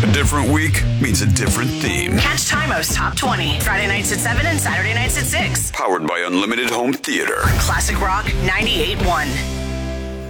A different week means a different theme. Catch Timo's Top 20, Friday nights at 7 and Saturday nights at 6. Powered by Unlimited Home Theater. Classic Rock 98.1.